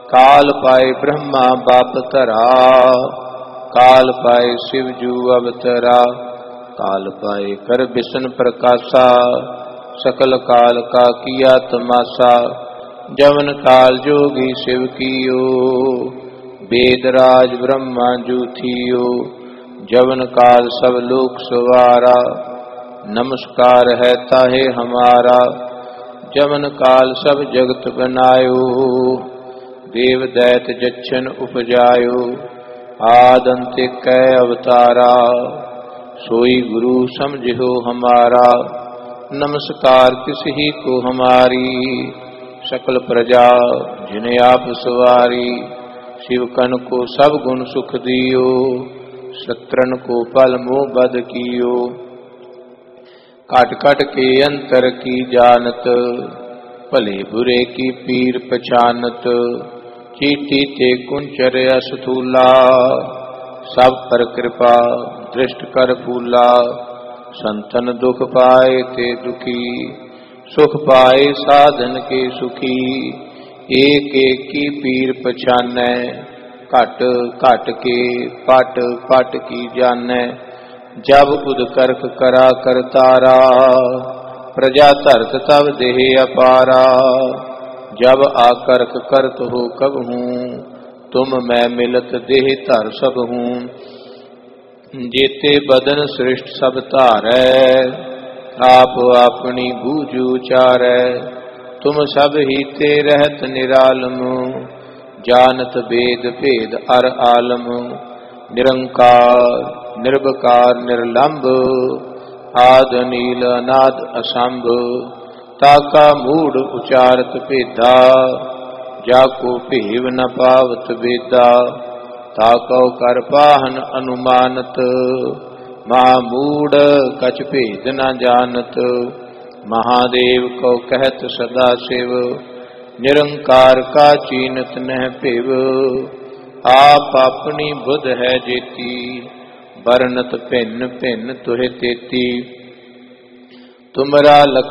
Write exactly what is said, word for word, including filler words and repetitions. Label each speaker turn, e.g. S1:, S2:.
S1: काल पाए ब्रह्मा बाप धरा, काल पाए शिव जू अवतरा, काल पाए कर बिसन प्रकाशा, सकल काल का किया तमाशा, जवन काल जोगी शिव कियो, वेद राज ब्रह्मा जू थियो, जवन काल सब लोक सवारा, नमस्कार है ताहे हमारा, जवन काल सब जगत बनायो, देव दैत जच्छन उपजायो, आद अंत्य कै अवतारा, सोई गुरु समझो हमारा, नमस्कार किस ही को हमारी, सकल प्रजा जिन्हें आप सवारी, शिव कन को सब गुण सुख दियो, शत्रन को पल मोह बद कियो, काट काट के अंतर की जानत, भले बुरे की पीर पहचानत, चीटी ते कुंचर अस्थूला, सब पर कृपा दृष्ट कर फूला, संतन दुख पाए ते दुखी, सुख पाए साधन के सुखी, एक एक की पीर पहचानै, घट घट के पट पट की जानै, जब उदकर्क करा करतारा, प्रजा धरत तब देह अपारा, जब आकर्क करत हो कब हूँ, तुम मैं मिलत देह धर सब हूँ, जेते बदन सृष्ट सब धारै, आप अपनी बूझ उचारै, तुम सब ही ते रहत निरालम, जानत वेद भेद अर आलम, निरंकार निर्विकार निर्लंब, आद नील अनाद असंभ, ताका मूढ़ उचारत भेदा, जाको भेव न पावत वेदा, ताको कर पाहन अनुमानत, महामूढ़ कछ भेद न जानत, महादेव को कहत सदा शिव, निरंकार का चीनत नह पिव, आप अपनी बुध है जेती, बरनत भिन्न भिन्न तुहे तेती, तुमरा लख